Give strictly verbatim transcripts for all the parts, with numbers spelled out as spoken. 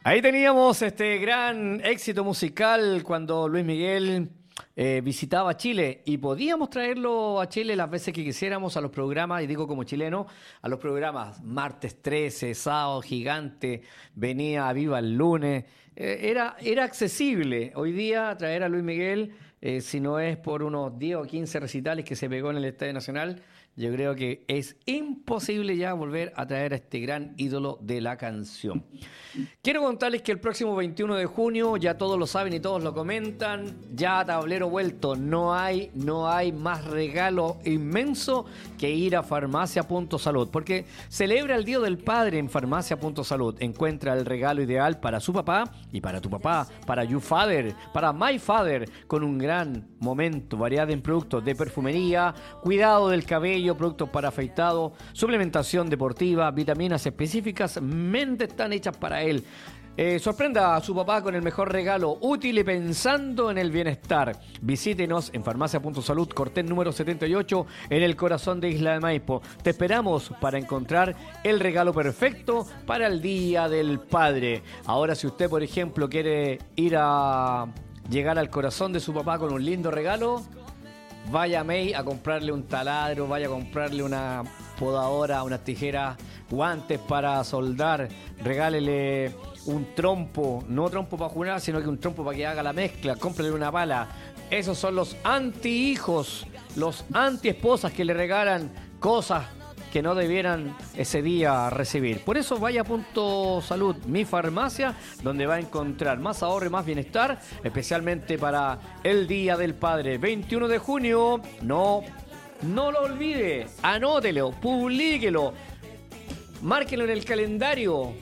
Ahí teníamos este gran éxito musical cuando Luis Miguel eh, visitaba Chile y podíamos traerlo a Chile las veces que quisiéramos a los programas, y digo como chileno, a los programas Martes trece, Sábado Gigante, venía a Viva el Lunes. Eh, era, era accesible hoy día traer a Luis Miguel, eh, si no es por unos diez o quince recitales que se pegó en el Estadio Nacional. Yo creo que es imposible ya volver a traer a este gran ídolo de la canción. Quiero contarles que el próximo veintiuno de junio, ya todos lo saben y todos lo comentan, ya tablero vuelto, no hay, no hay más regalo inmenso que ir a Farmacia Punto Salud, porque celebra el Día del Padre en Farmacia Punto Salud. Encuentra el regalo ideal para su papá y para tu papá, para you father, para my father, con un gran momento, variedad en productos de perfumería, cuidado del cabello, productos para afeitado, suplementación deportiva, vitaminas específicas, mente están hechas para él. Eh, sorprenda a su papá con el mejor regalo, útil y pensando en el bienestar. Visítenos en Farmacia Punto Salud, Cortés número setenta y ocho, en el corazón de Isla de Maipo. Te esperamos para encontrar el regalo perfecto para el Día del Padre. Ahora, si usted, por ejemplo, quiere ir a llegar al corazón de su papá con un lindo regalo, vaya a May a comprarle un taladro, vaya a comprarle una podadora, unas tijeras, guantes para soldar, regálele un trompo, no trompo para jugar, sino que un trompo para que haga la mezcla, cómprale una pala. Esos son los anti-hijos, los anti-esposas que le regalan cosas que no debieran ese día recibir. Por eso vaya a Punto Salud, mi farmacia, donde va a encontrar más ahorro y más bienestar, especialmente para el Día del Padre. veintiuno de junio, no, no lo olvide, anótelo, publíquelo, márquelo en el calendario.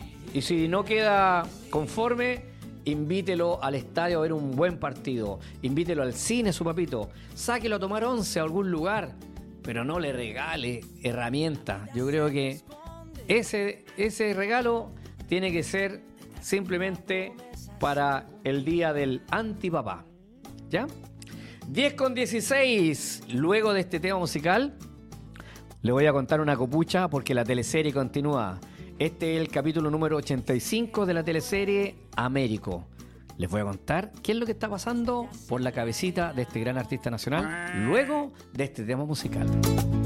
Y si no queda conforme, invítelo al estadio a ver un buen partido. Invítelo al cine, su papito. Sáquelo a tomar once a algún lugar, pero no le regale herramientas. Yo creo que ese, ese regalo tiene que ser simplemente para el día del antipapá. ¿Ya? diez con dieciséis. Luego de este tema musical, le voy a contar una copucha porque la teleserie continúa. Este es el capítulo número ochenta y cinco de la teleserie Américo. Les voy a contar qué es lo que está pasando por la cabecita de este gran artista nacional luego de este tema musical.